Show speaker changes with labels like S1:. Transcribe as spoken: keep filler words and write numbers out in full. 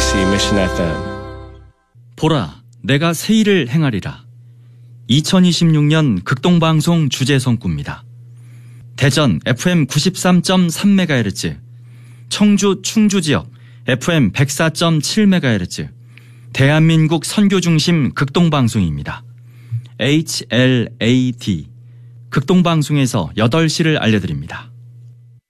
S1: 케이비씨 Mission 에프엠.
S2: 보라, 내가 새 일을 행하리라. 이천이십육 년 극동방송 주제성구입니다. 대전 에프엠 구십삼 점 삼 메가헤르츠, 청주 충주지역 에프엠 백사 점 칠 메가헤르츠, 대한민국 선교중심 극동방송입니다. 에이치엘에이디, 극동방송에서 여덟 시를 알려드립니다.